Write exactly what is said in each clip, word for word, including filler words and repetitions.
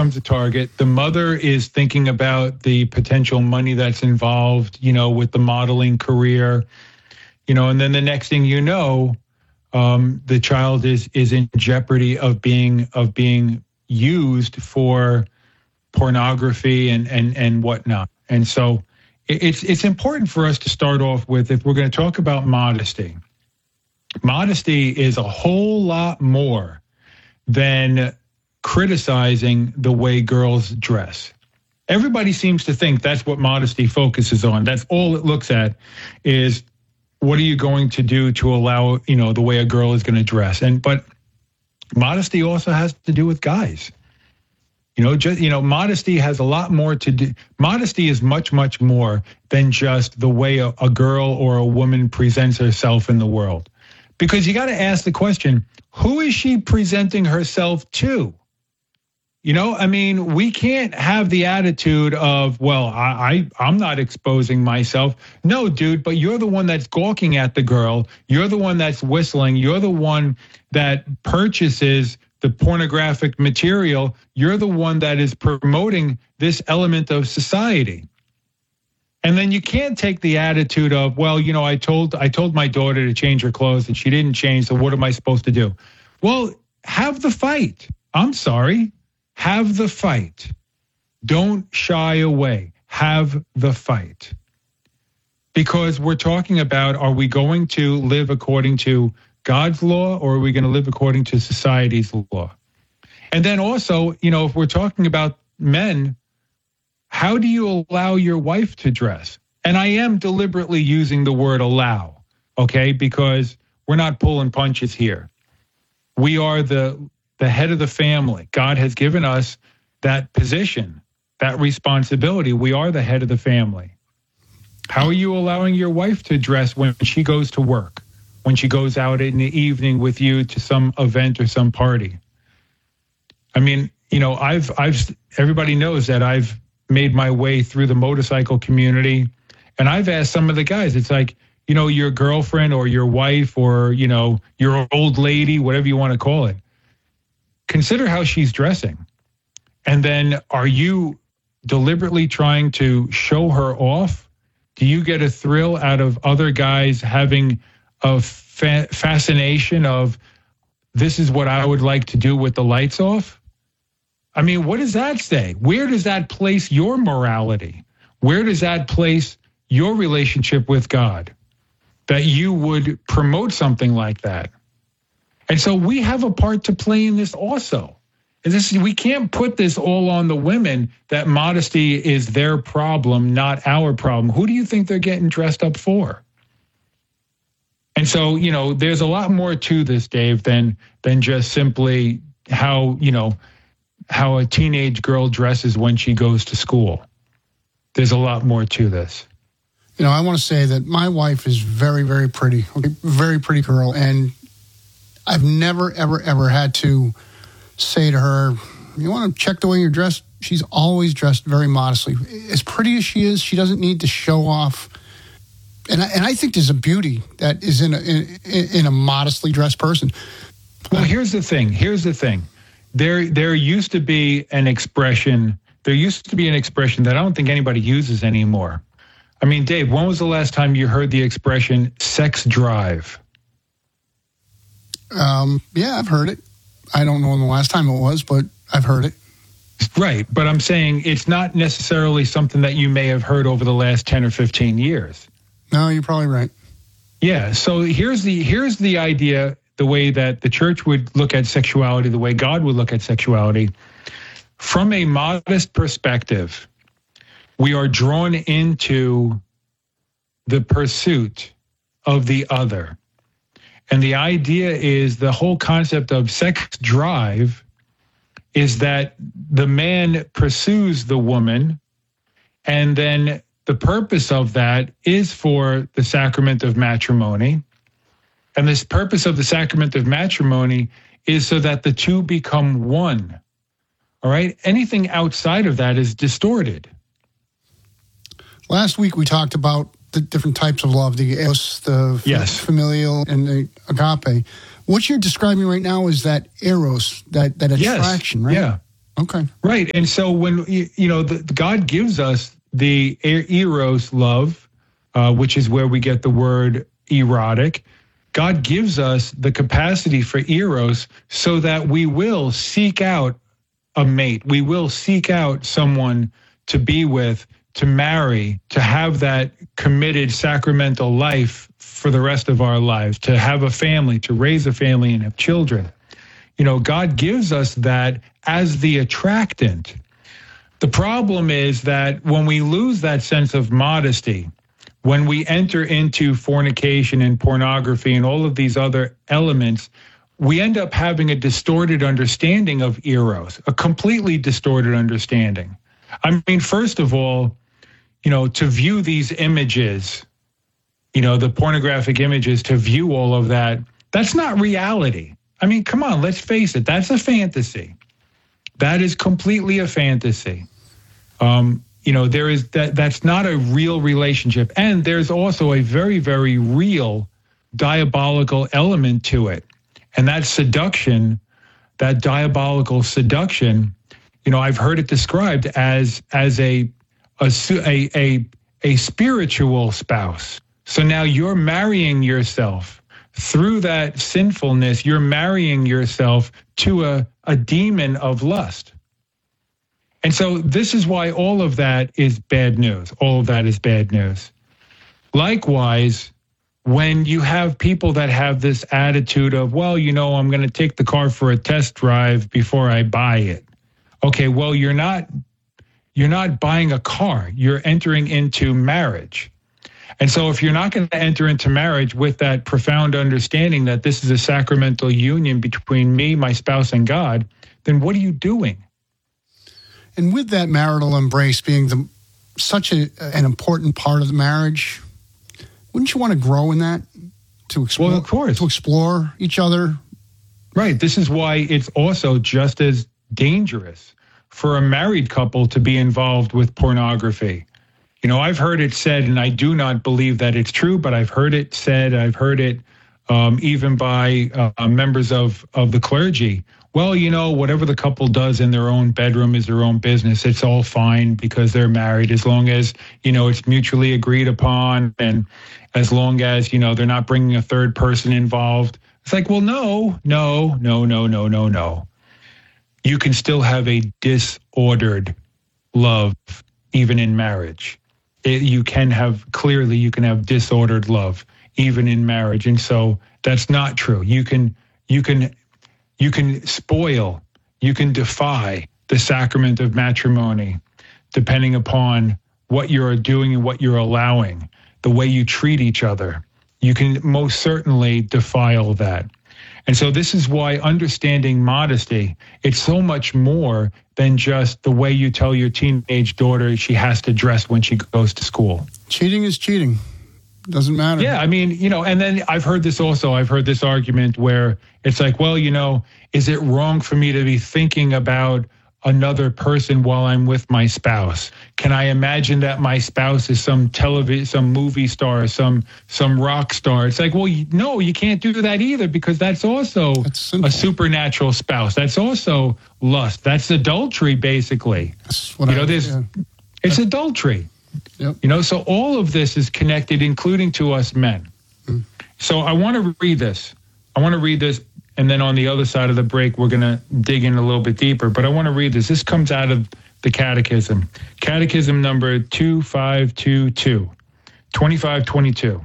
becomes a target. The mother is thinking about the potential money that's involved, you know, with the modeling career, you know, and then the next thing you know, um, the child is is in jeopardy of being of being used for pornography and and and whatnot. And so it's it's important for us to start off with, if we're going to talk about modesty, modesty is a whole lot more than criticizing the way girls dress. Everybody seems to think that's what modesty focuses on. That's all it looks at, is what are you going to do to allow, you know, the way a girl is going to dress. And but modesty also has to do with guys. You know, just, you know, modesty has a lot more to do. Modesty is much, much more than just the way a, a girl or a woman presents herself in the world. Because you got to ask the question, who is she presenting herself to? You know, I mean, we can't have the attitude of, well, I, I, I'm not exposing myself. No, dude, but you're the one that's gawking at the girl. You're the one that's whistling. You're the one that purchases the pornographic material. You're the one that is promoting this element of society. And then you can't take the attitude of, well, you know, I told I told my daughter to change her clothes and she didn't change, so what am I supposed to do? Well, have the fight. I'm sorry. Have the fight. Don't shy away. Have the fight. Because we're talking about, are we going to live according to God's law, or are we going to live according to society's law? And then also, you know, if we're talking about men, how do you allow your wife to dress? And I am deliberately using the word allow, okay, because we're not pulling punches here. We are the the head of the family. God has given us that position, that responsibility. We are the head of the family. How are you allowing your wife to dress when she goes to work, when she goes out in the evening with you to some event or some party? I mean, you know, I've I've everybody knows that I've made my way through the motorcycle community, and I've asked some of the guys, it's like, you know, your girlfriend or your wife or, you know, your old lady, whatever you want to call it, consider how she's dressing. And then are you deliberately trying to show her off? Do you get a thrill out of other guys having a fa- fascination of, this is what I would like to do with the lights off? I mean, what does that say? Where does that place your morality? Where does that place your relationship with God, that you would promote something like that? And so we have a part to play in this also. And this, we can't put this all on the women, that modesty is their problem, not our problem. Who do you think they're getting dressed up for? And so, you know, there's a lot more to this, Dave, than than just simply how, you know, how a teenage girl dresses when she goes to school. There's a lot more to this. You know, I want to say that my wife is very, very pretty, okay? Very pretty girl. And I've never, ever, ever had to say to her, you want to check the way you're dressed? She's always dressed very modestly. As pretty as she is, she doesn't need to show off. And I, and I think there's a beauty that is in a, in, in a modestly dressed person. Well, here's the thing. Here's the thing. There, there used to be an expression. There used to be an expression that I don't think anybody uses anymore. I mean, Dave, when was the last time you heard the expression sex drive? Um, yeah, I've heard it. I don't know when the last time it was, but I've heard it. Right, but I'm saying it's not necessarily something that you may have heard over the last ten or fifteen years. No, you're probably right. Yeah, so here's the here's the idea, the way that the church would look at sexuality, the way God would look at sexuality. From a modest perspective, we are drawn into the pursuit of the other. And the idea is, the whole concept of sex drive is that the man pursues the woman, and then the purpose of that is for the sacrament of matrimony. And this purpose of the sacrament of matrimony is so that the two become one. All right? Anything outside of that is distorted. Last week we talked about the different types of love, the eros, the yes. familial, and the agape. What you're describing right now is that eros, that, that attraction, yes. right? Yeah. Okay. Right. And so when, you know, the, God gives us the eros love, uh, which is where we get the word erotic. God gives us the capacity for eros so that we will seek out a mate. We will seek out someone to be with, to marry, to have that committed sacramental life for the rest of our lives, to have a family, to raise a family and have children. You know, God gives us that as the attractant. The problem is that when we lose that sense of modesty, when we enter into fornication and pornography and all of these other elements, we end up having a distorted understanding of eros, a completely distorted understanding. I mean, first of all, you know, to view these images, you know, the pornographic images, to view all of that, that's not reality. I mean, come on, let's face it. That's a fantasy. That is completely a fantasy. Um, you know, there is that. That's not a real relationship. And there's also a very, very real diabolical element to it. And that seduction, that diabolical seduction, you know, I've heard it described as as a a a a, a spiritual spouse. So now you're marrying yourself. Through that sinfulness, you're marrying yourself to a, a demon of lust. And so this is why all of that is bad news. All of that is bad news. Likewise, when you have people that have this attitude of, well, you know, I'm going to take the car for a test drive before I buy it. Okay, well, you're not you're not buying a car. You're entering into marriage. And so if you're not going to enter into marriage with that profound understanding that this is a sacramental union between me, my spouse, and God, then what are you doing? And with that marital embrace being the, such a, an important part of the marriage, wouldn't you want to grow in that? To explore, well, of course. To explore each other? Right. This is why it's also just as dangerous for a married couple to be involved with pornography. You know, I've heard it said, and I do not believe that it's true, but I've heard it said, I've heard it um, even by uh, members of, of the clergy. Well, you know, whatever the couple does in their own bedroom is their own business. It's all fine because they're married, as long as, you know, it's mutually agreed upon, and as long as, you know, they're not bringing a third person involved. It's like, well, no, no, no, no, no, no, no. You can still have a disordered love even in marriage. It, you can have, clearly, you can have disordered love even in marriage. And so that's not true. You can, you can, you can spoil, you can defy the sacrament of matrimony, depending upon what you're doing and what you're allowing, the way you treat each other. You can most certainly defile that. And so this is why understanding modesty, it's so much more than just the way you tell your teenage daughter she has to dress when she goes to school. Cheating is cheating. Doesn't matter. Yeah, I mean, you know, and then I've heard this also, I've heard this argument where it's like, well, you know, is it wrong for me to be thinking about another person while I'm with my spouse? Can I imagine that my spouse is some television, some movie star, some some rock star? It's like, well, you, no, you can't do that either, because that's also that's a supernatural spouse. That's also lust. That's adultery, basically. That's what you I, know, there's yeah. it's adultery. Yep. You know, so all of this is connected, including to us men. Mm. So I want to read this. I want to read this. And then on the other side of the break, we're going to dig in a little bit deeper. But I want to read this. This comes out of the Catechism. Catechism number two five two two, twenty-five twenty-two.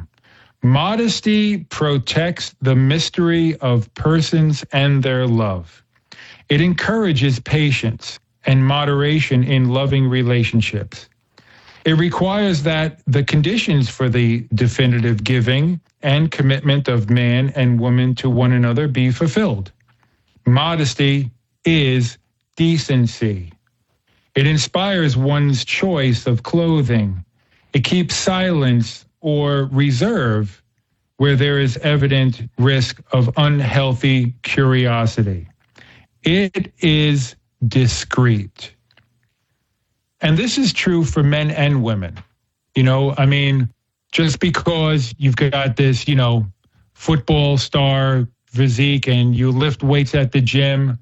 Modesty protects the mystery of persons and their love. It encourages patience and moderation in loving relationships. It requires that the conditions for the definitive giving and commitment of man and woman to one another be fulfilled. Modesty is decency. It inspires one's choice of clothing. It keeps silence or reserve where there is evident risk of unhealthy curiosity. It is discreet. And this is true for men and women. You know, I mean, just because you've got this, you know, football star physique and you lift weights at the gym,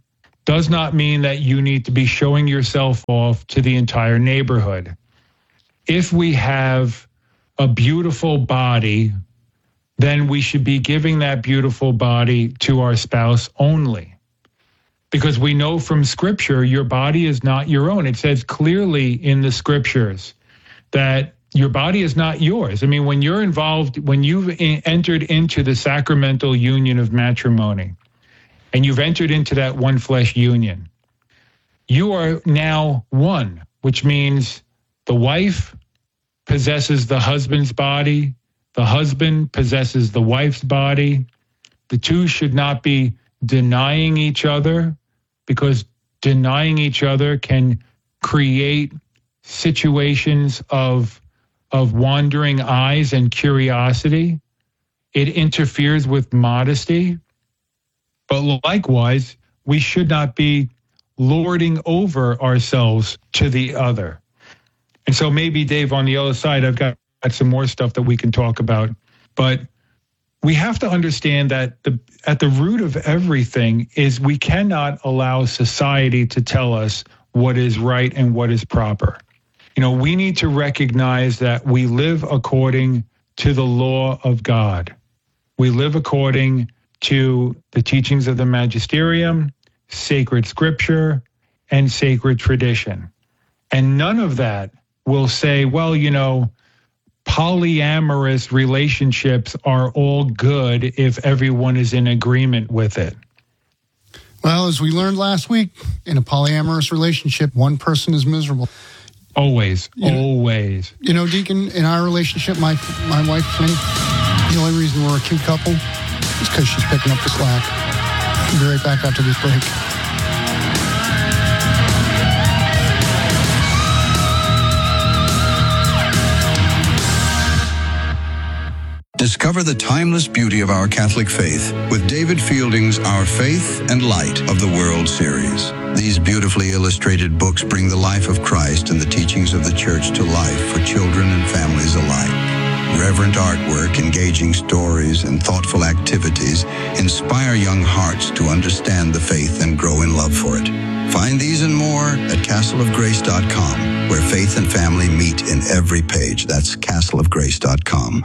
does not mean that you need to be showing yourself off to the entire neighborhood. If we have a beautiful body, then we should be giving that beautiful body to our spouse only. Because we know from Scripture, your body is not your own. It says clearly in the Scriptures that your body is not yours. I mean, when you're involved, when you've entered into the sacramental union of matrimony, and you've entered into that one flesh union, you are now one, which means the wife possesses the husband's body, the husband possesses the wife's body. The two should not be denying each other, because denying each other can create situations of, of wandering eyes and curiosity. It interferes with modesty. But likewise, we should not be lording over ourselves to the other. And so maybe, Dave, on the other side, I've got some more stuff that we can talk about. But we have to understand that the, at the root of everything is we cannot allow society to tell us what is right and what is proper. You know, we need to recognize that we live according to the law of God. We live according to the teachings of the magisterium, sacred scripture, and sacred tradition. And none of that will say, well, you know, polyamorous relationships are all good if everyone is in agreement with it. Well, as we learned last week, in a polyamorous relationship, one person is miserable. Always, you always. Know, you know, Deacon, in our relationship, my my wife, Penny, the only reason we're a cute couple is because she's picking up the slack. We'll be right back after this break. Discover the timeless beauty of our Catholic faith with David Fielding's Our Faith and Light of the World series. These beautifully illustrated books bring the life of Christ and the teachings of the Church to life for children and families alike. Reverent artwork, engaging stories, and thoughtful activities inspire young hearts to understand the faith and grow in love for it. Find these and more at castle of grace dot com, where faith and family meet in every page. That's castle of grace dot com.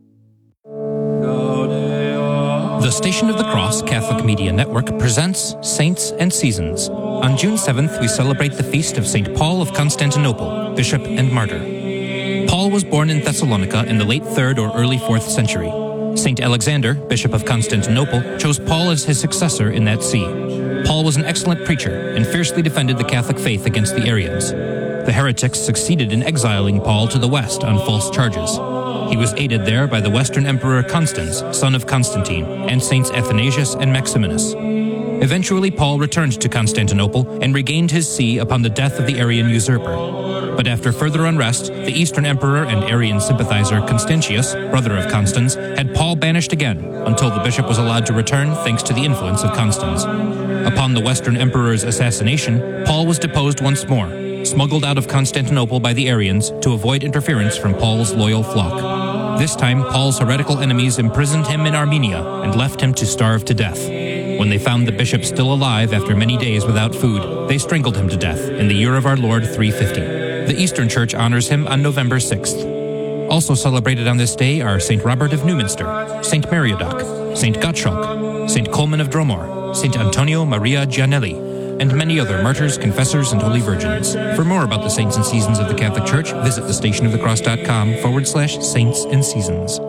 The Station of the Cross Catholic Media Network presents Saints and Seasons. On June seventh, we celebrate the feast of Saint Paul of Constantinople, Bishop and Martyr. Paul was born in Thessalonica in the late third or early fourth century. Saint Alexander, Bishop of Constantinople, chose Paul as his successor in that see. Paul was an excellent preacher and fiercely defended the Catholic faith against the Arians. The heretics succeeded in exiling Paul to the west on false charges. He was aided there by the Western Emperor Constans, son of Constantine, and Saints Athanasius and Maximinus. Eventually, Paul returned to Constantinople and regained his see upon the death of the Arian usurper. But after further unrest, the Eastern Emperor and Arian sympathizer Constantius, brother of Constans, had Paul banished again until the bishop was allowed to return thanks to the influence of Constans. Upon the Western Emperor's assassination, Paul was deposed once more, smuggled out of Constantinople by the Arians to avoid interference from Paul's loyal flock. This time, Paul's heretical enemies imprisoned him in Armenia and left him to starve to death. When they found the bishop still alive after many days without food, they strangled him to death in the year of our Lord three fifty. The Eastern Church honors him on November sixth. Also celebrated on this day are Saint Robert of Newminster, Saint Meriadoc, Saint Gottschalk, Saint Coleman of Dromore, Saint Antonio Maria Gianelli, and many other martyrs, confessors, and holy virgins. For more about the saints and seasons of the Catholic Church, visit thestationofthecross.com forward slash saints and seasons.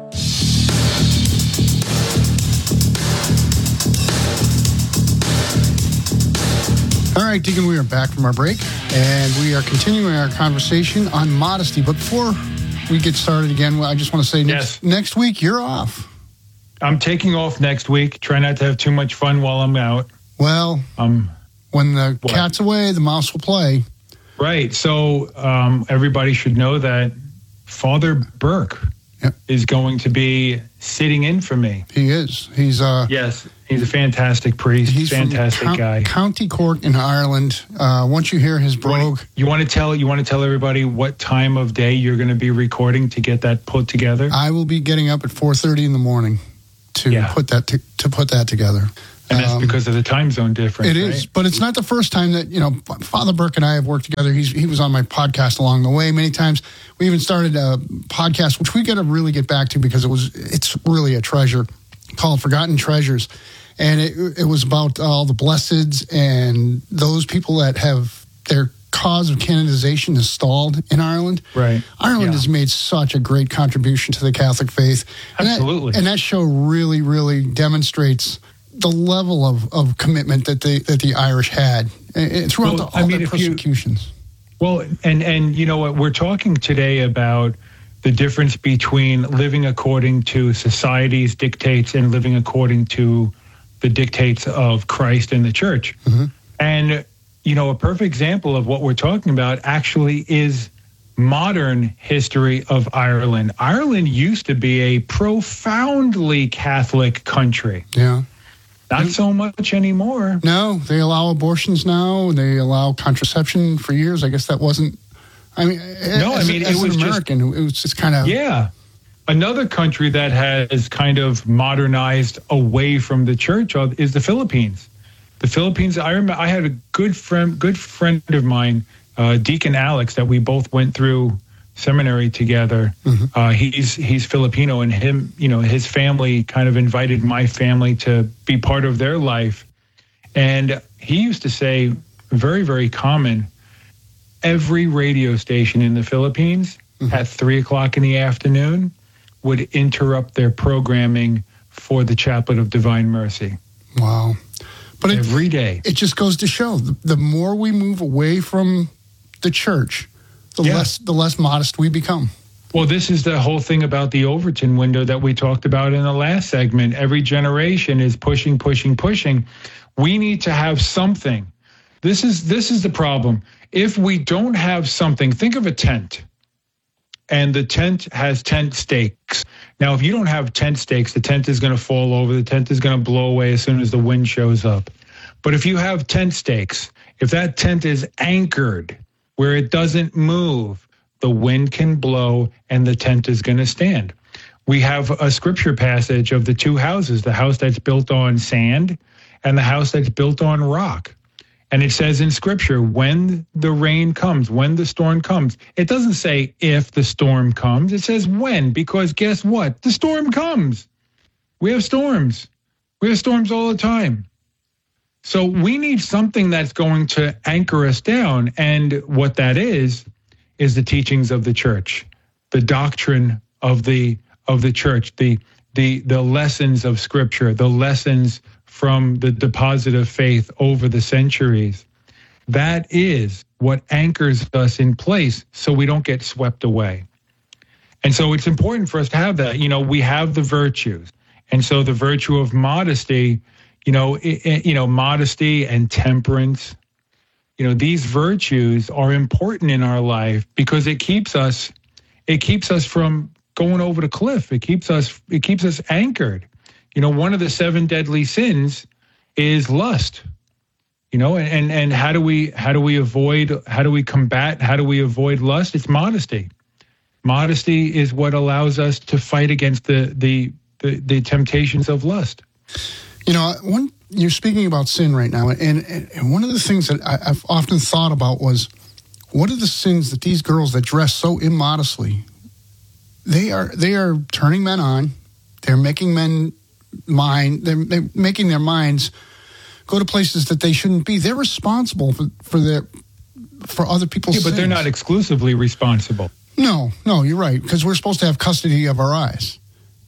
All right, Deacon, we are back from our break, and we are continuing our conversation on modesty. But before we get started again, I just want to say next, yes. next week, you're off. I'm taking off next week. Try not to have too much fun while I'm out. Well, um, when the what? cat's away, the mouse will play. Right. So um, everybody should know that Father Burke yep. is going to be sitting in for me. He is. He's uh yes. He's a fantastic priest. He's fantastic from guy. County Cork in Ireland. Uh, once you hear his brogue, you want to tell you want to tell everybody what time of day you're going to be recording to get that put together. I will be getting up at four thirty in the morning to yeah. put that to, to put that together. And that's Um, because of the time zone difference. It is, right? but it's not the first time that, you know, Father Burke and I have worked together. He's, he was on my podcast along the way many times. We even started a podcast, which we got to really get back to because it was, it's really a treasure, called Forgotten Treasures. And it, it was about all the blesseds and those people that have their cause of canonization is stalled in Ireland. Right. Ireland Yeah. has made such a great contribution to the Catholic faith. And Absolutely. That, and that show really, really demonstrates the level of, of commitment that the that the Irish had uh, throughout Well, the, all I mean, their if you- persecutions. Well, and and you know what, we're talking today about the difference between living according to society's dictates and living according to the dictates of Christ and the church. Mm-hmm. And you know, a perfect example of what we're talking about actually is modern history of Ireland. Ireland used to be a profoundly Catholic country. Yeah. Not so much anymore. No, they allow abortions now. They allow contraception for years. I guess that wasn't. I mean, No, I as, mean, it as an was just- American, it was just kind of. Yeah. Another country that has kind of modernized away from the church is the Philippines. The Philippines, I remember I had a good friend, good friend of mine, uh, Deacon Alex, that we both went through seminary together. Mm-hmm. Uh, he's he's Filipino, and him, you know, his family kind of invited my family to be part of their life. And he used to say, very, very common, every radio station in the Philippines Mm-hmm. at three o'clock in the afternoon would interrupt their programming for the Chaplet of Divine Mercy. Wow. But it, Every day. it just goes to show the, the more we move away from the church, the Yeah. less the less modest we become. Well, this is the whole thing about the Overton window that we talked about in the last segment. Every generation is pushing, pushing, pushing. We need to have something. This is this is the problem. If we don't have something, think of a tent. And the tent has tent stakes. Now, if you don't have tent stakes, the tent is going to fall over. The tent is going to blow away as soon as the wind shows up. But if you have tent stakes, if that tent is anchored where it doesn't move, the wind can blow and the tent is going to stand. We have a scripture passage of the two houses, the house that's built on sand and the house that's built on rock. And it says in scripture, when the rain comes, when the storm comes, it doesn't say if the storm comes, it says when, because guess what? The storm comes. We have storms. We have storms all the time. So we need something that's going to anchor us down. And what that is, is the teachings of the church, the doctrine of the of the church, the the the lessons of scripture, the lessons from the deposit of faith over the centuries. That is what anchors us in place so we don't get swept away. And so it's important for us to have that. You know, we have the virtues. And so the virtue of modesty, you know, it, you know, modesty and temperance, you know, these virtues are important in our life because it keeps us, it keeps us from going over the cliff. It keeps us, it keeps us anchored. You know, one of the seven deadly sins is lust. You know, and and how do we how do we avoid how do we combat how do we avoid lust? It's modesty. Modesty is what allows us to fight against the the the, the temptations of lust. You know, one you're speaking about sin right now, and, and one of the things that I, I've often thought about was, what are the sins that these girls that dress so immodestly, they are they are turning men on, they're making men mind, they're, they're making their minds go to places that they shouldn't be. They're responsible for for their for other people's Yeah, but sins. they're not exclusively responsible. No, no, you're right, because we're supposed to have custody of our eyes.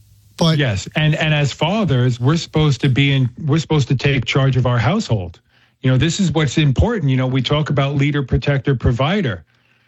But Yes, and and as fathers, we're supposed to be in. We're supposed to take charge of our household. You know, this is what's important. You know, we talk about leader, protector, provider.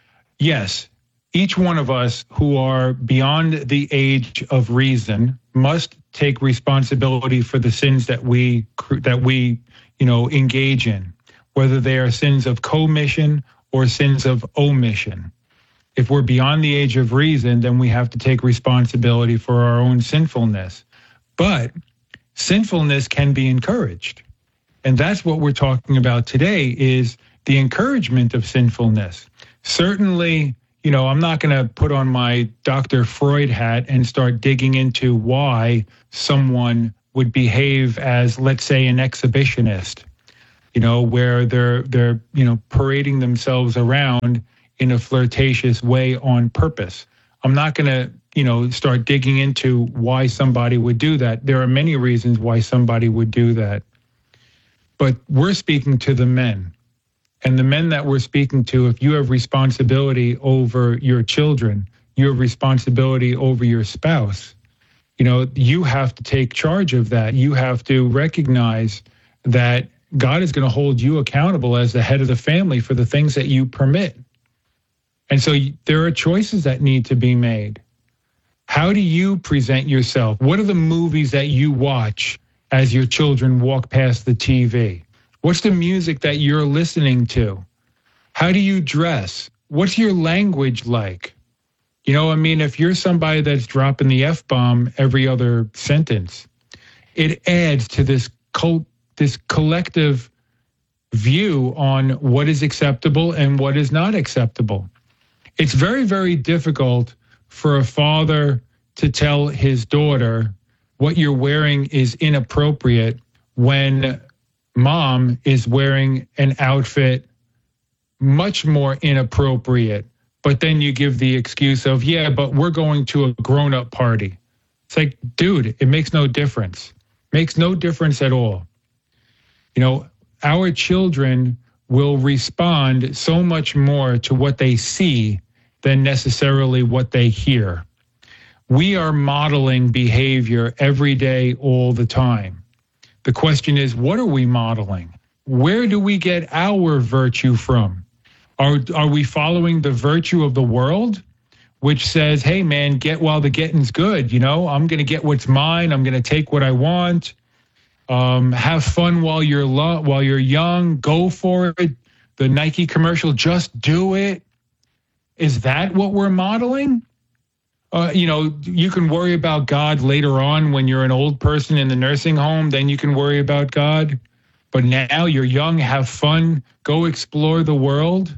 Yes, each one of us who are beyond the age of reason must take responsibility for the sins that we that we you know engage in, whether they are sins of commission or sins of omission. If we're beyond the age of reason, then we have to take responsibility for our own sinfulness. But sinfulness can be encouraged. And that's what we're talking about today, is the encouragement of sinfulness. Certainly, you know, I'm not going to put on my Doctor Freud hat and start digging into why someone would behave as, let's say, an exhibitionist, you know, where they're they're you know parading themselves around in a flirtatious way on purpose. I'm not going to you know start digging into why somebody would do that. There are many reasons why somebody would do that, but we're speaking to the men. And the men that we're speaking to, if you have responsibility over your children, you have responsibility over your spouse, you know, you have to take charge of that. You have to recognize that God is going to hold you accountable as the head of the family for the things that you permit. And so there are choices that need to be made. How do you present yourself? What are the movies that you watch as your children walk past the T V? What's the music that you're listening to? How do you dress? What's your language like? You know, I mean, if you're somebody that's dropping the F-bomb every other sentence, it adds to this cult, this collective view on what is acceptable and what is not acceptable. It's very, very difficult for a father to tell his daughter what you're wearing is inappropriate when mom is wearing an outfit much more inappropriate, but then you give the excuse of, yeah, but we're going to a grown-up party. It's like, dude, it makes no difference. Makes no difference at all. You know, our children will respond so much more to what they see than necessarily what they hear. We are modeling behavior every day, all the time. The question is, what are we modeling? Where do we get our virtue from? Are, are we following the virtue of the world, which says, hey, man, get while the getting's good. You know, I'm going to get what's mine. I'm going to take what I want. Um, have fun while you're lo- while you're young. Go for it. The Nike commercial, just do it. Is that what we're modeling? Uh, you know, you can worry about God later on when you're an old person in the nursing home. Then you can worry about God. But now you're young, have fun, go explore the world.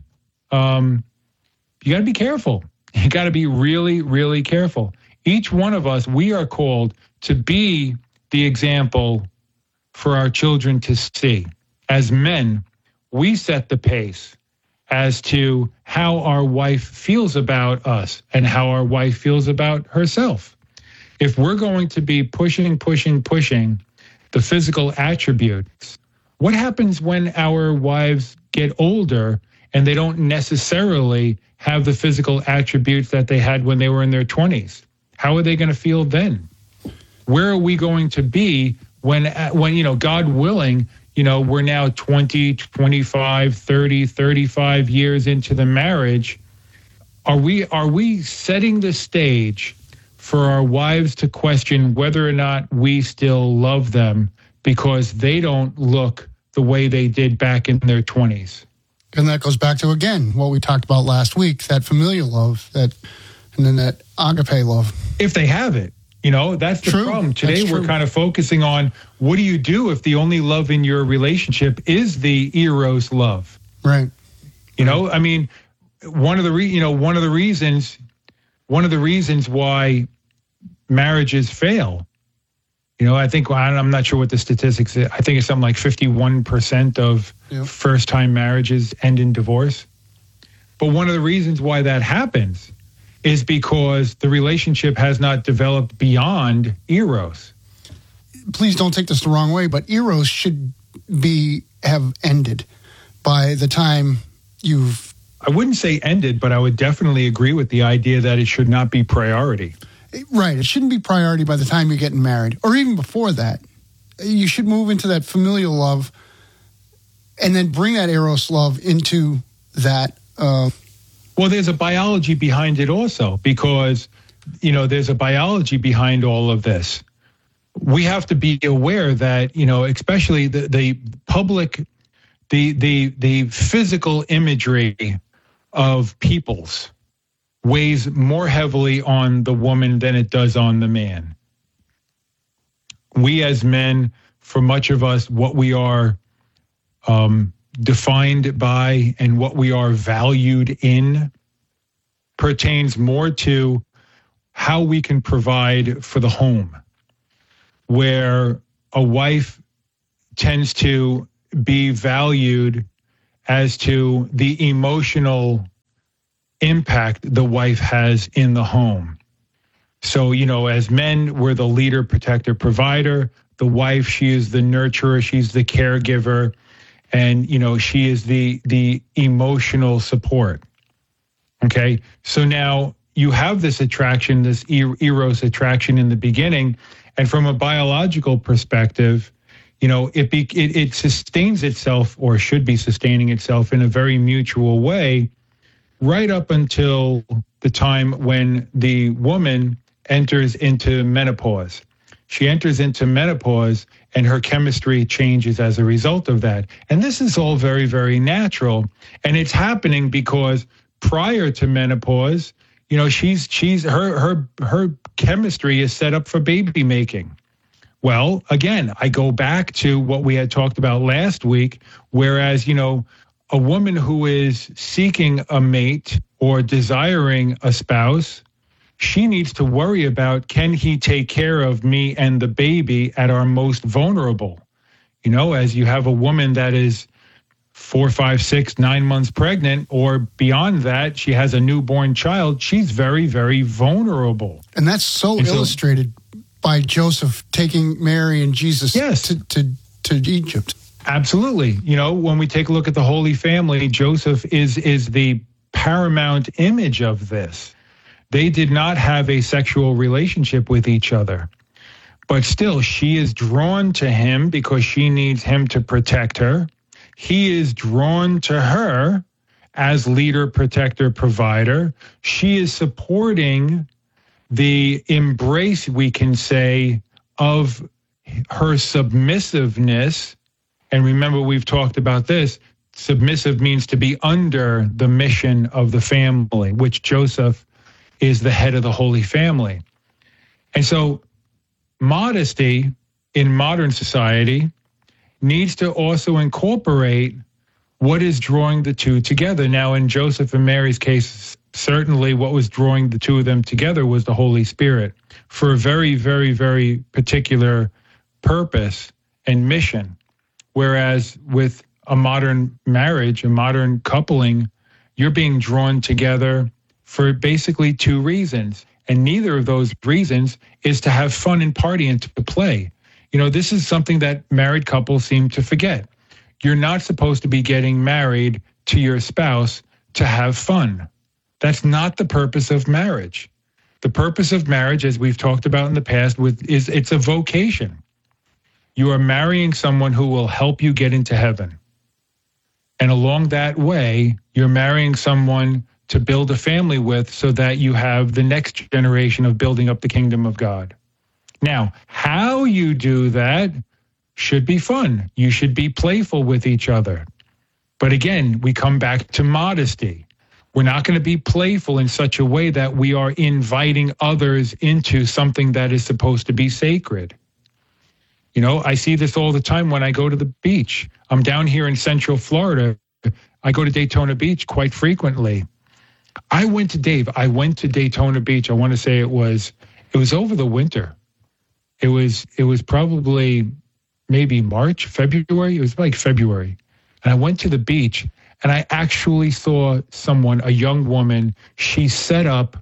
Um, you got to be careful. You got to be really, really careful. Each one of us, we are called to be the example for our children to see. As men, we set the pace as to how our wife feels about us and how our wife feels about herself. If we're going to be pushing, pushing, pushing the physical attributes, what happens when our wives get older and they don't necessarily have the physical attributes that they had when they were in their twenties? How are they going to feel then? Where are we going to be when, when you know, God willing, you know, we're now twenty, twenty-five, thirty, thirty-five years into the marriage? Are we are we setting the stage for our wives to question whether or not we still love them because they don't look the way they did back in their twenties? And that goes back to, again, what we talked about last week, that familial love, that, and then that agape love. If they have it. You know, that's the True. problem. Today, That's we're true. kind of focusing on what do you do if the only love in your relationship is the eros love? Right. You know, I mean, one of the re- you know one of the reasons one of the reasons why marriages fail. You know, I think I'm not sure what the statistics is. I think it's something like fifty-one percent of Yep. first-time marriages end in divorce. But one of the reasons why that happens is because the relationship has not developed beyond eros. Please don't take this the wrong way, but eros should be have ended by the time you've... I wouldn't say ended, but I would definitely agree with the idea that it should not be priority. Right. It shouldn't be priority by the time you're getting married, or even before that. You should move into that familial love and then bring that eros love into that... Uh, Well, there's a biology behind it also, because, you know, there's a biology behind all of this. We have to be aware that, you know, especially the, the public, the, the, the physical imagery of peoples weighs more heavily on the woman than it does on the man. We as men, for much of us, what we are um, defined by and what we are valued in pertains more to how we can provide for the home. where a wife tends to be valued as to the emotional impact the wife has in the home. So, you know, as men, we're the leader, protector, provider. The wife, she is the nurturer, she's the caregiver, and, you know, she is the the emotional support. Okay, so now you have this attraction, this eros attraction in the beginning, and from a biological perspective, you know, it, be, it it sustains itself, or should be sustaining itself, in a very mutual way, right up until the time when the woman enters into menopause. She enters into menopause, and her chemistry changes as a result of that. And this is all very, very natural, and it's happening because prior to menopause, you know, she's she's her her her chemistry is set up for baby making. Well, again, I go back to what we had talked about last week, whereas, you know, a woman who is seeking a mate or desiring a spouse, she needs to worry about, can he take care of me and the baby at our most vulnerable? You know, as you have a woman that is four, five, six, nine months pregnant, or beyond that, she has a newborn child, she's very, very vulnerable. And that's so and illustrated so, by Joseph taking Mary and Jesus yes. to, to, to Egypt. Absolutely. You know, when we take a look at the Holy Family, Joseph is is the paramount image of this. They did not have a sexual relationship with each other, but still she is drawn to him because she needs him to protect her. He is drawn to her as leader, protector, provider. She is supporting the embrace, we can say, of her submissiveness. And remember, we've talked about this. Submissive means to be under the mission of the family, which Joseph is the head of the Holy Family. And so modesty in modern society needs to also incorporate what is drawing the two together. Now, in Joseph and Mary's case, certainly what was drawing the two of them together was the Holy Spirit for a very, very, very particular purpose and mission. Whereas with a modern marriage, a modern coupling, you're being drawn together for basically two reasons. And neither of those reasons is to have fun and party and to play. You know, this is something that married couples seem to forget. You're not supposed to be getting married to your spouse to have fun. That's not the purpose of marriage. The purpose of marriage, as we've talked about in the past, with is it's a vocation. You are marrying someone who will help you get into heaven. And along that way, you're marrying someone to build a family with so that you have the next generation of building up the kingdom of God. Now, how you do that should be fun. You should be playful with each other. But again, we come back to modesty. We're not going to be playful in such a way that we are inviting others into something that is supposed to be sacred. You know, I see this all the time when I go to the beach. I'm down here in Central Florida. I go to Daytona Beach quite frequently. I went to Dave. I went to Daytona Beach. I want to say it was it was over the winter. It was it was probably maybe March, February. It was like February. And I went to the beach and I actually saw someone, a young woman, she set up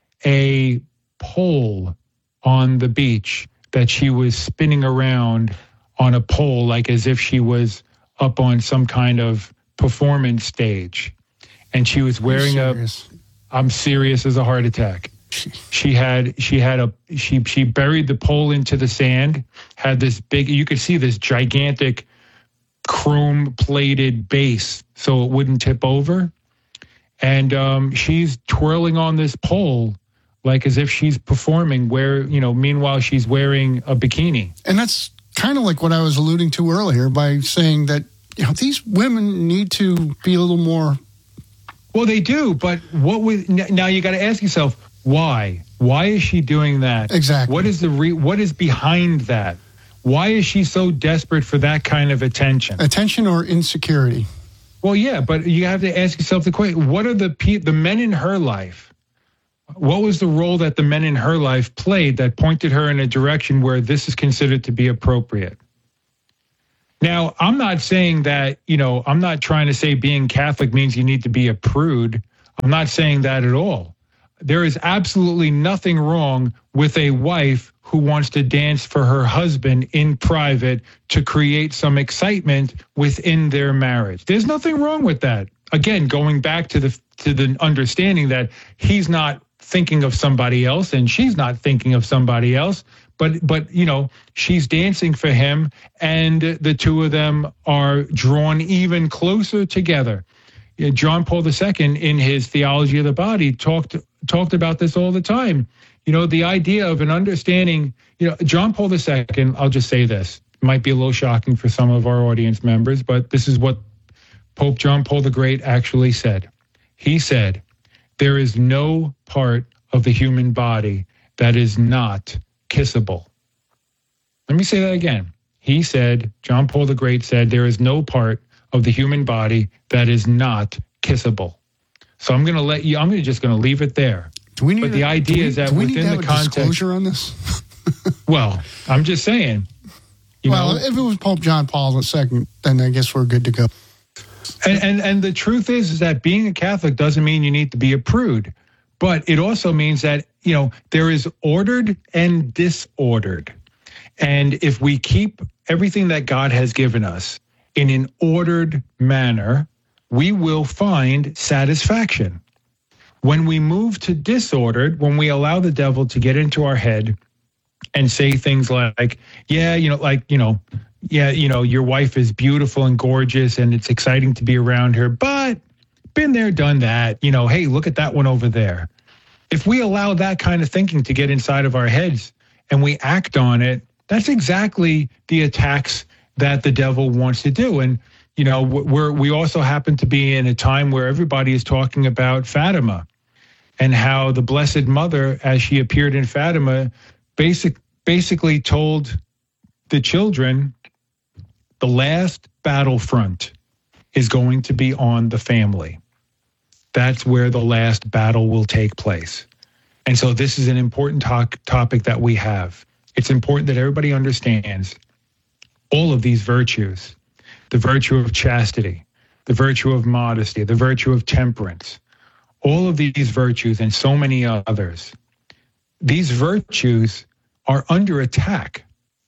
a pole on the beach that she was spinning around on a pole, like as if she was up on some kind of performance stage. And she was wearing a, I'm serious as a heart attack. She had, she had a, she, she buried the pole into the sand, had this big, you could see this gigantic chrome plated base so it wouldn't tip over. And um, she's twirling on this pole like as if she's performing where, you know, meanwhile she's wearing a bikini. And that's kind of like what I was alluding to earlier by saying that, you know, these women need to be a little more. Well, they do, but what we, now you got to ask yourself, why? Why is she doing that? Exactly. What is the re, what is behind that? Why is she so desperate for that kind of attention? Attention or insecurity? Well, yeah, but you have to ask yourself the question, what are the pe- the men in her life? What was the role that the men in her life played that pointed her in a direction where this is considered to be appropriate? Now, I'm not saying that, you know, I'm not trying to say being Catholic means you need to be a prude. I'm not saying that at all. There is absolutely nothing wrong with a wife who wants to dance for her husband in private to create some excitement within their marriage. There's nothing wrong with that. Again, going back to the to the understanding that he's not thinking of somebody else and she's not thinking of somebody else, but but you know, she's dancing for him and the two of them are drawn even closer together. John Paul the Second, in his Theology of the Body, talked talked about this all the time. You know, the idea of an understanding, you know, John Paul the Second, I'll just say this, it might be a little shocking for some of our audience members, but this is what Pope John Paul the Great actually said. He said, there is no part of the human body that is not kissable. Let me say that again. He said, John Paul the Great said, there is no part of the human body that is not kissable. So I'm going to let you, I'm just going to leave it there. Do we need but the a, idea we, is that do we within need to the have context. A disclosure on this? Well, I'm just saying. You well, know, if it was Pope John Paul the Second, then I guess we're good to go. And, and and the truth is, is that being a Catholic doesn't mean you need to be a prude, but it also means that, you know, there is ordered and disordered. And if we keep everything that God has given us in an ordered manner, we will find satisfaction. When we move to disordered, when we allow the devil to get into our head and say things like, yeah, you know, like, you know, yeah, you know, your wife is beautiful and gorgeous and it's exciting to be around her, but been there, done that. You know, hey, look at that one over there. If we allow that kind of thinking to get inside of our heads and we act on it, that's exactly the attacks that the devil wants to do. And, you know, we're, we also happen to be in a time where everybody is talking about Fatima and how the Blessed Mother, as she appeared in Fatima, basic, basically told the children, the last battlefront is going to be on the family. That's where the last battle will take place. And so this is an important to- topic that we have. It's important that everybody understands all of these virtues, the virtue of chastity, the virtue of modesty, the virtue of temperance, all of these virtues and so many others. These virtues are under attack.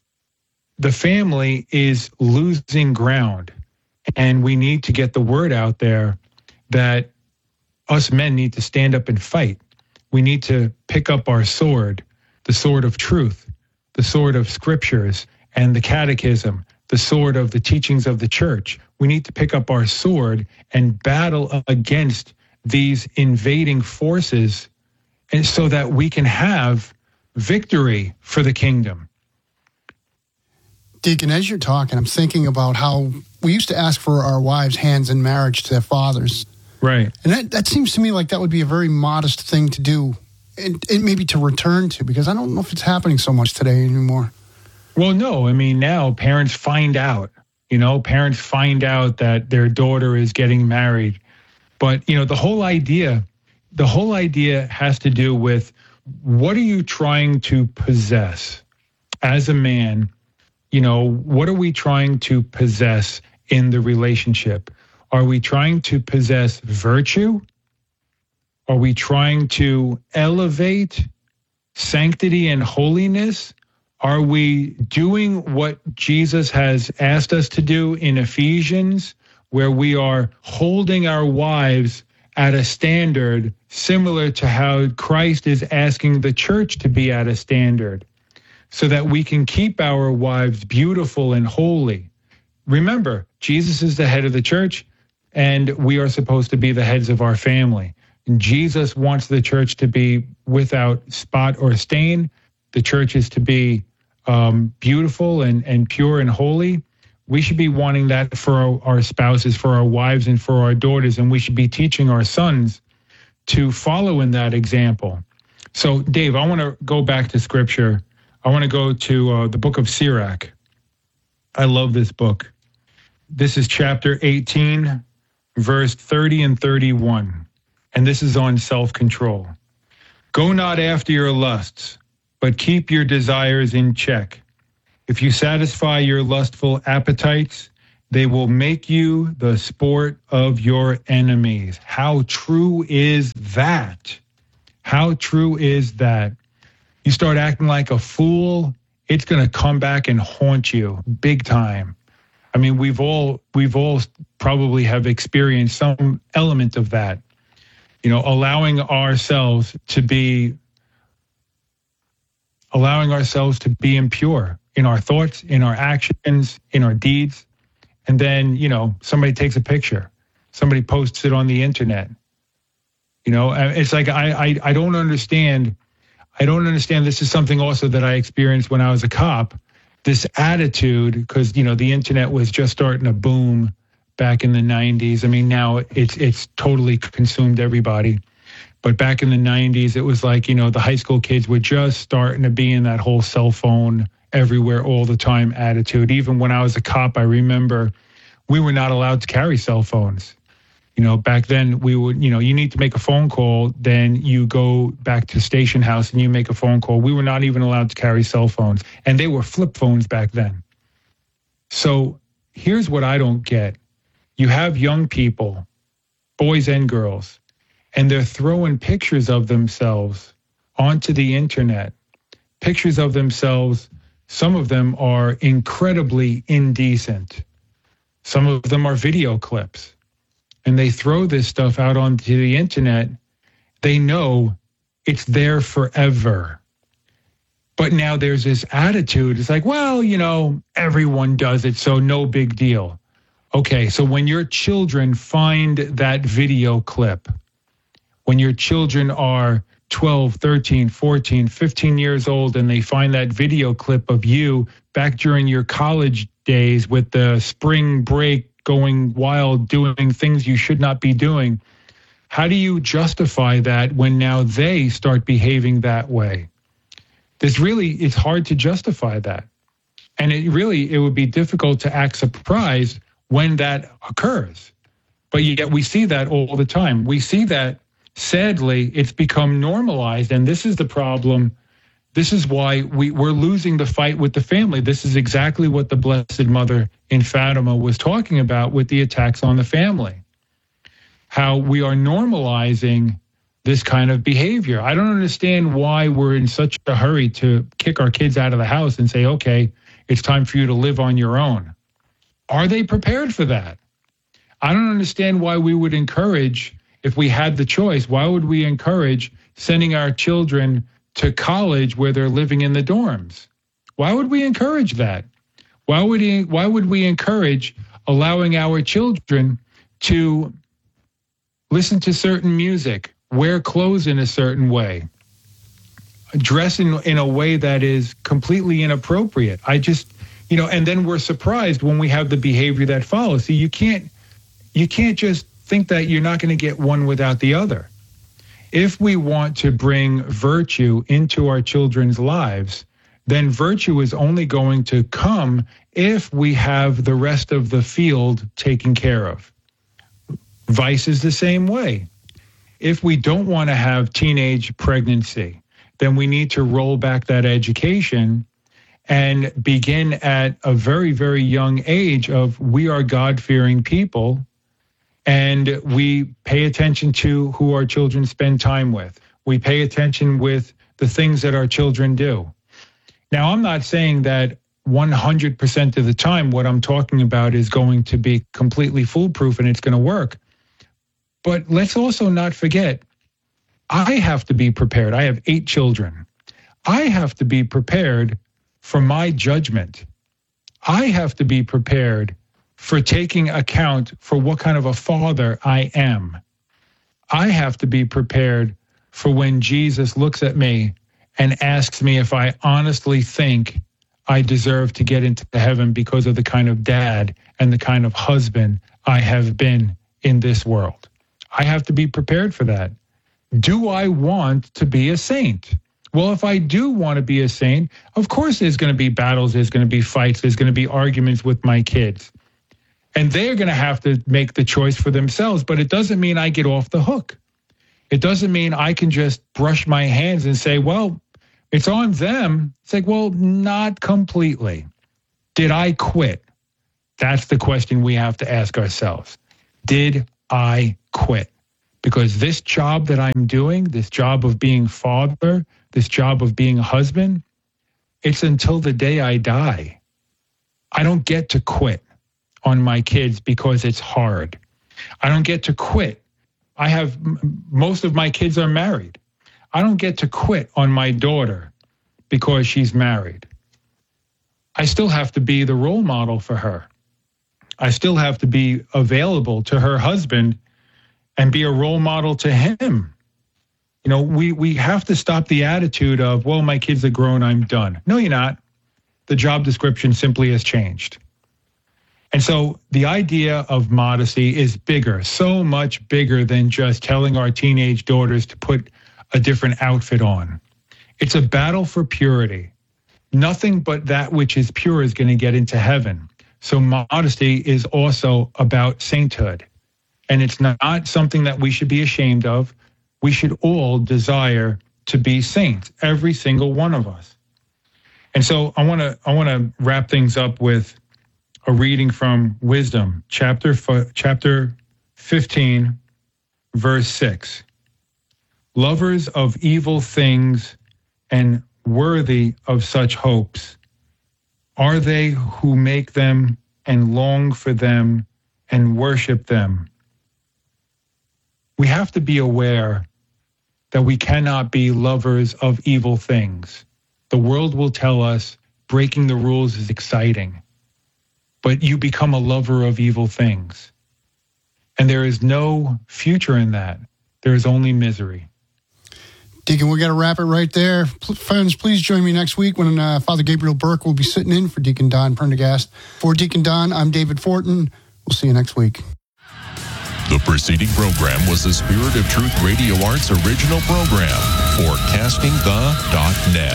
The family is losing ground, and we need to get the word out there that us men need to stand up and fight. We need to pick up our sword, the sword of truth, the sword of scriptures and the catechism, the sword of the teachings of the church. We need to pick up our sword and battle against these invading forces, and so that we can have victory for the kingdom. Deacon, as you're talking, I'm thinking about how we used to ask for our wives' hands in marriage to their fathers. Right. And that, that seems to me like that would be a very modest thing to do, and, and maybe to return to, because I don't know if it's happening so much today anymore. Well, no. I mean, now parents find out, you know, parents find out that their daughter is getting married. But, you know, the whole idea, the whole idea has to do with, what are you trying to possess as a man? You know, what are we trying to possess in the relationship? Are we trying to possess virtue? Are we trying to elevate sanctity and holiness? Are we doing what Jesus has asked us to do in Ephesians, where we are holding our wives at a standard similar to how Christ is asking the church to be at a standard, so that we can keep our wives beautiful and holy? Remember, Jesus is the head of the church, and we are supposed to be the heads of our family. And Jesus wants the church to be without spot or stain. The church is to be um, beautiful and, and pure and holy. We should be wanting that for our, our spouses, for our wives, and for our daughters, and we should be teaching our sons to follow in that example. So, Dave, I want to go back to Scripture. I want to go to uh, the book of Sirach. I love this book. This is chapter eighteen, verse thirty and thirty-one, and this is on self-control. Go not after your lusts, but keep your desires in check. If you satisfy your lustful appetites, they will make you the sport of your enemies. How true is that? How true is that? You start acting like a fool, it's going to come back and haunt you big time. I mean, we've all we've all probably have experienced some element of that. You know, allowing ourselves to be allowing ourselves to be impure in our thoughts, in our actions, in our deeds. And then, you know, somebody takes a picture, somebody posts it on the internet. You know, it's like I, I I don't understand. I don't understand. This is something also that I experienced when I was a cop. This attitude, because, you know, the internet was just starting to boom back in the nineties. I mean, now it's it's totally consumed everybody. But back in the nineties, it was like, you know, the high school kids were just starting to be in that whole cell phone everywhere all the time attitude. Even when I was a cop, I remember we were not allowed to carry cell phones. You know, back then we would, you know, you need to make a phone call, then you go back to station house and you make a phone call. We were not even allowed to carry cell phones, and they were flip phones back then. So here's what I don't get. You have young people, boys and girls, and they're throwing pictures of themselves onto the internet, pictures of themselves. Some of them are incredibly indecent. Some of them are video clips. And they throw this stuff out onto the internet. They know it's there forever. But now there's this attitude. It's like, well, you know, everyone does it, so no big deal. Okay, so when your children find that video clip, when your children are twelve, thirteen, fourteen, fifteen years old, and they find that video clip of you back during your college days with the spring break, going wild, doing things you should not be doing, how do you justify that when now they start behaving that way? This really, it's hard to justify that. And it really, it would be difficult to act surprised when that occurs. But yet we see that all the time. We see that, sadly, it's become normalized. And this is the problem. This is why we, we're losing the fight with the family. This is exactly what the Blessed Mother in Fatima was talking about with the attacks on the family. How we are normalizing this kind of behavior. I don't understand why we're in such a hurry to kick our kids out of the house and say, okay, it's time for you to live on your own. Are they prepared for that? I don't understand why we would encourage, if we had the choice, why would we encourage sending our children to college where they're living in the dorms? Why would we encourage that? Why would we, why would we encourage allowing our children to listen to certain music, wear clothes in a certain way, dress in, in a way that is completely inappropriate? I just, you know, and then we're surprised when we have the behavior that follows. See, you can't, you can't just think that you're not going to get one without the other. If we want to bring virtue into our children's lives, then virtue is only going to come if we have the rest of the field taken care of. Vice is the same way. If we don't want to have teenage pregnancy, then we need to roll back that education and begin at a very, very young age of we are God-fearing people. And we pay attention to who our children spend time with. We pay attention with the things that our children do. Now, I'm not saying that one hundred percent of the time what I'm talking about is going to be completely foolproof and it's going to work. But let's also not forget, I have to be prepared. I have eight children. I have to be prepared for my judgment. I have to be prepared for taking account for what kind of a father I am. I have to be prepared for when Jesus looks at me and asks me if I honestly think I deserve to get into heaven because of the kind of dad and the kind of husband I have been in this world. I have to be prepared for that. Do I want to be a saint? Well, if I do want to be a saint, of course there's going to be battles, there's going to be fights, there's going to be arguments with my kids. And they're going to have to make the choice for themselves, but it doesn't mean I get off the hook. It doesn't mean I can just brush my hands and say, well, it's on them. It's like, well, not completely. Did I quit? That's the question we have to ask ourselves. Did I quit? Because this job that I'm doing, this job of being father, this job of being a husband, it's until the day I die. I don't get to quit on my kids because it's hard. I don't get to quit. I have, most of my kids are married. I don't get to quit on my daughter because she's married. I still have to be the role model for her. I still have to be available to her husband and be a role model to him. You know, we, we have to stop the attitude of, well, my kids are grown, I'm done. No, you're not. The job description simply has changed. And so the idea of modesty is bigger, so much bigger than just telling our teenage daughters to put a different outfit on. It's a battle for purity. Nothing but that which is pure is going to get into heaven. So modesty is also about sainthood. And it's not something that we should be ashamed of. We should all desire to be saints, every single one of us. And so I want to I want to wrap things up with a reading from Wisdom, chapter chapter fifteen, verse six. Lovers of evil things and worthy of such hopes are they who make them and long for them and worship them. We have to be aware that we cannot be lovers of evil things. The world will tell us breaking the rules is exciting, but you become a lover of evil things. And there is no future in that. There is only misery. Deacon, we got to wrap it right there. Friends, please join me next week when uh, Father Gabriel Burke will be sitting in for Deacon Don Prendergast. For Deacon Don, I'm David Fortin. We'll see you next week. The preceding program was the Spirit of Truth Radio Arts original program for casting the dot net.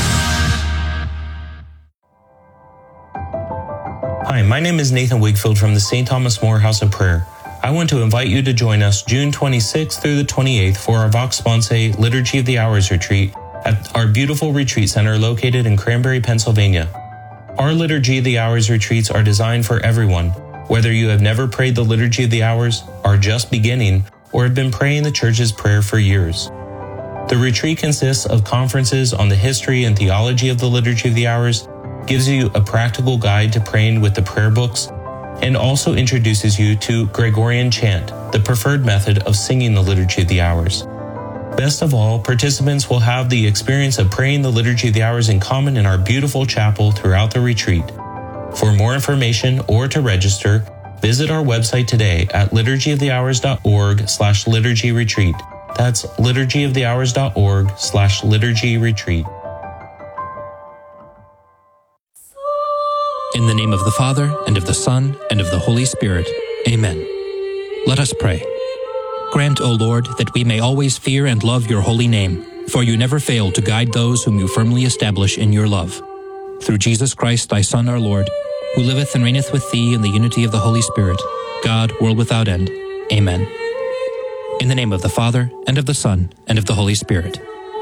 Hi, my name is Nathan Wigfield from the Saint Thomas More House of Prayer. I want to invite you to join us June twenty-sixth through the twenty-eighth for our Vox Sponsae Liturgy of the Hours retreat at our beautiful retreat center located in Cranberry, Pennsylvania. Our Liturgy of the Hours retreats are designed for everyone, whether you have never prayed the Liturgy of the Hours, are just beginning, or have been praying the Church's prayer for years. The retreat consists of conferences on the history and theology of the Liturgy of the Hours, gives you a practical guide to praying with the prayer books, and also introduces you to Gregorian chant, the preferred method of singing the Liturgy of the Hours. Best of all, participants will have the experience of praying the Liturgy of the Hours in common in our beautiful chapel throughout the retreat. For more information or to register, visit our website today at liturgy of the hours dot org slash liturgy retreat. That's liturgy of the hours dot org slash liturgy retreat. In the name of the Father, and of the Son, and of the Holy Spirit. Amen. Let us pray. Grant, O Lord, that we may always fear and love your holy name, for you never fail to guide those whom you firmly establish in your love. Through Jesus Christ, thy Son, our Lord, who liveth and reigneth with thee in the unity of the Holy Spirit, God, world without end. Amen. In the name of the Father, and of the Son, and of the Holy Spirit.